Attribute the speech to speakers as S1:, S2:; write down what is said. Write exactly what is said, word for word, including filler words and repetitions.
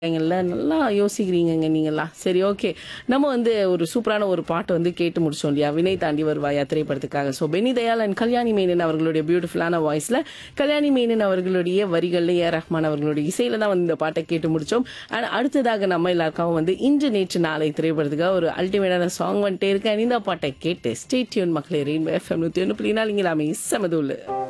S1: ங்கல்ல நல்லா யோசிக்கிறீங்கங்க நீங்கலாம். சரி, ஓகே. நம்ம வந்து ஒரு சூப்பரான ஒரு பாட்டு வந்து கேட்டு முடிச்சோம் இல்லையா? வினை தாண்டி வருவாயா திரைப்படத்துக்காக. ஸோ பெனி தயாள் அண்ட் கல்யாணி மேனன் அவர்களுடைய பியூட்டிஃபுல்லான வாய்ஸ்ல கல்யாணி மேனன் அவர்களுடைய வரிகள்ல ஏ ரஹ்மான் அவர்களுடைய இசையில தான் வந்து இந்த பாட்டை கேட்டு முடிச்சோம். அண்ட் அடுத்ததாக நம்ம எல்லாருக்காகவும் வந்து இன்று நேற்று நாளை திரைப்படத்துக்காக ஒரு அல்டிமேட்டான சாங் வந்துட்டே இருக்கு. And இந்த பாட்டை கேட்டு ஸ்டே டியூன் மக்களே. ரெயின்போ எஃப்எம் நூற்றி ஒன்று புள்ளி நாலு இங்கே எல்லாமே செமதுள்ளு.